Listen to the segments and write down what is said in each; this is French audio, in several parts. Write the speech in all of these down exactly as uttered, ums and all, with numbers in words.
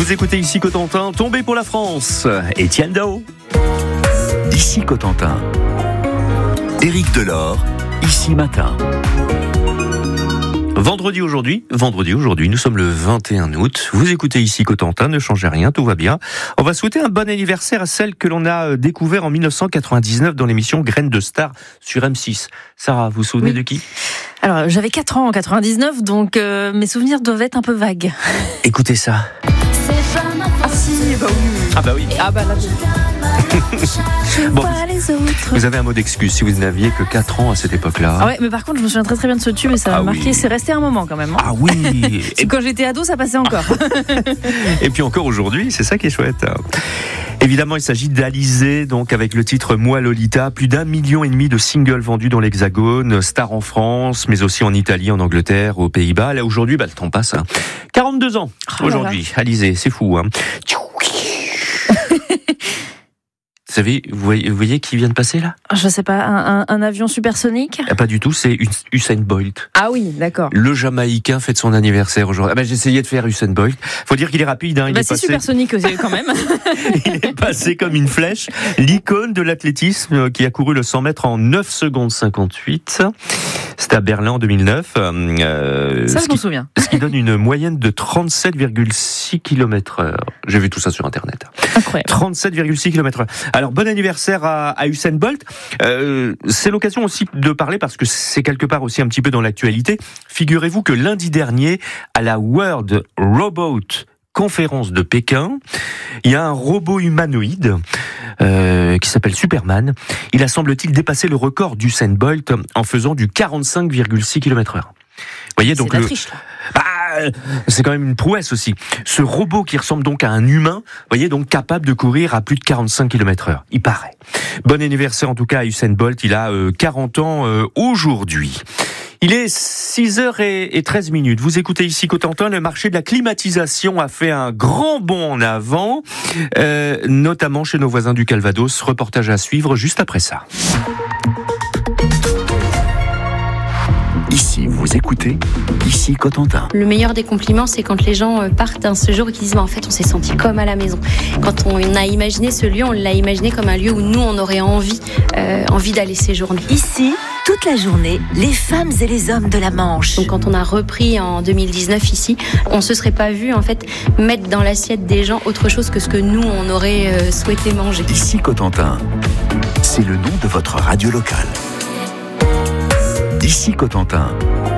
Vous écoutez ici Cotentin, tombé pour la France. Étienne Dao. Ici Cotentin. Éric Delors, ici matin. Vendredi aujourd'hui, vendredi aujourd'hui, nous sommes le vingt et un août. Vous écoutez ici Cotentin, ne changez rien, tout va bien. On va souhaiter un bon anniversaire à celle que l'on a découvert en dix-neuf cent quatre-vingt-dix-neuf dans l'émission Graines de Star sur M six. Sarah, vous vous souvenez oui. de qui ? Alors, j'avais quatre ans en quatre-vingt-dix-neuf, donc euh, mes souvenirs doivent être un peu vagues. Écoutez ça. Ah si, bah oui. Ah bah oui. Ah bah là. Bon, les autres. vous avez un mot d'excuse si vous n'aviez que quatre ans à cette époque-là. Ah ouais, mais par contre, je me souviens très très bien de ce tube et ça m'a Ah marqué. oui. C'est resté un moment quand même. Hein. Ah oui. Et quand j'étais ado, ça passait encore. Et puis encore aujourd'hui, c'est ça qui est chouette. Évidemment, il s'agit d'Alizée, donc avec le titre Moi Lolita, plus d'un million et demi de singles vendus dans l'Hexagone, star en France, mais aussi en Italie, en Angleterre, aux Pays-Bas. Là aujourd'hui, bah, le temps passe. Hein. quarante-deux ans Oh aujourd'hui, Alizée, c'est fou. Hein. Vous savez, vous voyez, vous voyez qui vient de passer là ? Je sais pas, un, un, un avion supersonique ? Ah, pas du tout, c'est Usain Bolt. Ah oui, d'accord. Le Jamaïcain fête son anniversaire aujourd'hui. Ah ben, j'ai essayé de faire Usain Bolt. Faut dire qu'il est rapide. Hein. Il Bah, est c'est passé... supersonique aussi, quand même. Il est passé comme une flèche. L'icône de l'athlétisme qui a couru le cent mètres en neuf secondes cinquante-huit. C'était à Berlin en deux mille neuf. Euh, ça, je ce m'en qui, souviens. Ce qui donne une moyenne de trente-sept virgule six kilomètres heure. J'ai vu tout ça sur Internet. Incroyable. trente-sept virgule six kilomètres heure. Alors, bon anniversaire à, à Usain Bolt. Euh, c'est l'occasion aussi de parler, parce que c'est quelque part aussi un petit peu dans l'actualité. Figurez-vous que lundi dernier, à la World Robot Conférence de Pékin, il y a un robot humanoïde euh, qui s'appelle Superman. Il a, semble-t-il, dépassé le record d'Usain Bolt en faisant du quarante-cinq virgule six kilomètres heure. Vous voyez, donc c'est de la le... triche, là. Bah, c'est quand même une prouesse aussi. Ce robot qui ressemble donc à un humain, vous voyez, donc capable de courir à plus de quarante-cinq kilomètres heure, il paraît. Bon anniversaire en tout cas à Usain Bolt, il a euh, quarante ans euh, aujourd'hui. Il est six heures treize minutes. Vous écoutez ici Cotentin, le marché de la climatisation a fait un grand bond en avant, euh, notamment chez nos voisins du Calvados. Reportage à suivre juste après ça. Ici, vous écoutez, ici Cotentin. Le meilleur des compliments, c'est quand les gens partent d'un séjour et qu'ils disent bah, en fait, on s'est senti comme à la maison. Quand on a imaginé ce lieu, on l'a imaginé comme un lieu où nous, on aurait envie, euh, envie d'aller séjourner. Ici, toute la journée, les femmes et les hommes de la Manche. Donc, quand on a repris en deux mille dix-neuf ici, on se serait pas vu en fait mettre dans l'assiette des gens autre chose que ce que nous, on aurait euh, souhaité manger. Ici Cotentin, c'est le nom de votre radio locale. Ici Cotentin.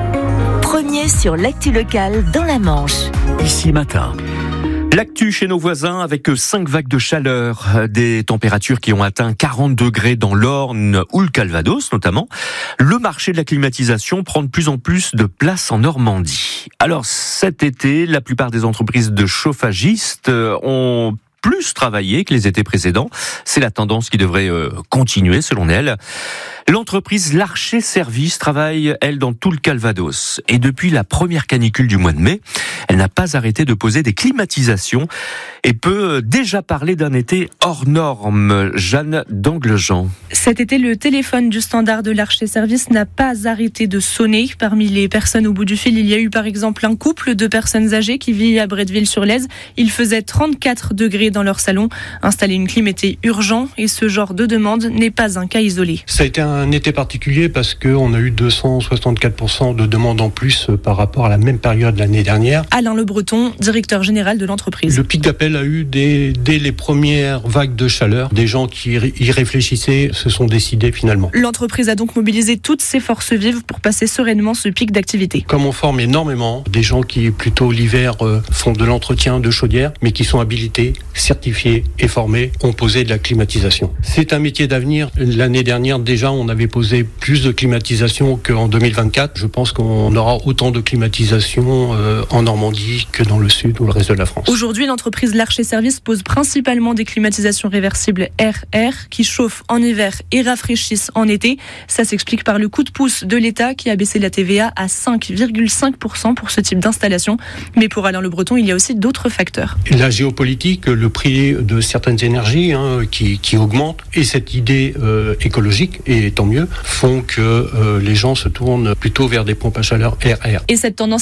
Premier sur l'actu locale dans la Manche. Ici matin. L'actu chez nos voisins avec cinq vagues de chaleur, des températures qui ont atteint quarante degrés dans l'Orne ou le Calvados notamment. Le marché de la climatisation prend de plus en plus de place en Normandie. Alors cet été, la plupart des entreprises de chauffagistes ont plus travaillé que les étés précédents. C'est la tendance qui devrait euh, continuer selon elle. L'entreprise Larcher Service travaille, elle, dans tout le Calvados. Et depuis la première canicule du mois de mai, elle n'a pas arrêté de poser des climatisations et peut déjà parler d'un été hors norme. Jeanne d'Anglejean. Cet été, le téléphone du standard de Larcher Service n'a pas arrêté de sonner. Parmi les personnes au bout du fil, il y a eu par exemple un couple de personnes âgées qui vit à Bretteville-sur-Lez. Il faisait trente-quatre degrés dans leur salon. Installer une clim était urgent et ce genre de demande n'est pas un cas isolé. Ça a été un été particulier parce qu'on a eu deux cent soixante-quatre pour cent de demandes en plus par rapport à la même période l'année dernière. Alain Le Breton, directeur général de l'entreprise. Le pic d'appel a eu dès, dès les premières vagues de chaleur. Des gens qui y réfléchissaient se sont décidés finalement. L'entreprise a donc mobilisé toutes ses forces vives pour passer sereinement ce pic d'activité. Comme on forme énormément des gens qui plutôt l'hiver font de l'entretien de chaudière, mais qui sont habilités, certifiés et formés, ont posé de la climatisation. C'est un métier d'avenir. L'année dernière déjà, on avait posé plus de climatisation qu'en deux mille vingt-quatre. Je pense qu'on aura autant de climatisation euh, en Normandie que dans le sud ou le reste de la France. Aujourd'hui, l'entreprise Larcher Service pose principalement des climatisations réversibles R R qui chauffent en hiver et rafraîchissent en été. Ça s'explique par le coup de pouce de l'État qui a baissé la T V A à cinq virgule cinq pour cent pour ce type d'installation. Mais pour Alain Le Breton, il y a aussi d'autres facteurs. La géopolitique, le prix de certaines énergies hein, qui, qui augmentent et cette idée euh, écologique, et tant mieux, font que euh, les gens se tournent plutôt vers des pompes à chaleur R R. Et cette tendance